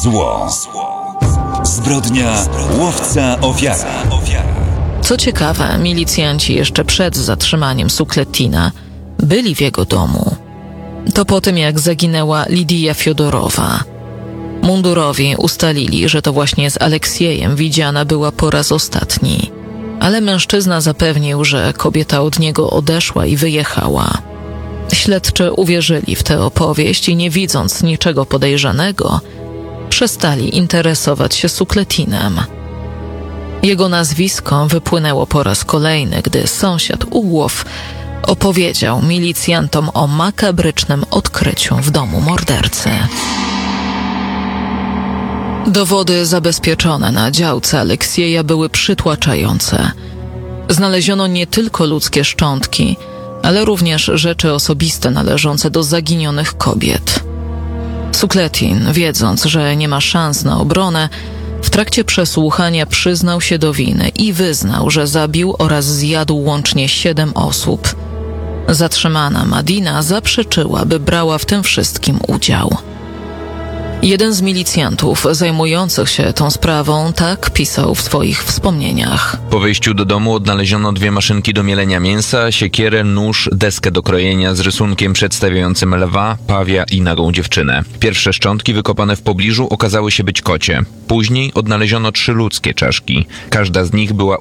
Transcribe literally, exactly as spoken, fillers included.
Zło. Zbrodnia łowca ofiara. Co ciekawe, milicjanci jeszcze przed zatrzymaniem Sukletina byli w jego domu. To po tym, jak zaginęła Lidia Fiodorowa. Mundurowi ustalili, że to właśnie z Aleksiejem widziana była po raz ostatni. Ale mężczyzna zapewnił, że kobieta od niego odeszła i wyjechała. Śledczy uwierzyli w tę opowieść i nie widząc niczego podejrzanego, przestali interesować się Sukletinem. Jego nazwisko wypłynęło po raz kolejny, gdy sąsiad Ułow opowiedział milicjantom o makabrycznym odkryciu w domu mordercy. Dowody zabezpieczone na działce Aleksieja były przytłaczające. Znaleziono nie tylko ludzkie szczątki, ale również rzeczy osobiste należące do zaginionych kobiet. Sukletin, wiedząc, że nie ma szans na obronę, w trakcie przesłuchania przyznał się do winy i wyznał, że zabił oraz zjadł łącznie siedem osób. Zatrzymana Madina zaprzeczyła, by brała w tym wszystkim udział. Jeden z milicjantów zajmujących się tą sprawą tak pisał w swoich wspomnieniach. Po wejściu do domu odnaleziono dwie maszynki do mielenia mięsa, siekierę, nóż, deskę do krojenia z rysunkiem przedstawiającym lwa, pawia i nagą dziewczynę. Pierwsze szczątki wykopane w pobliżu okazały się być kocie. Później odnaleziono trzy ludzkie czaszki. Każda z nich była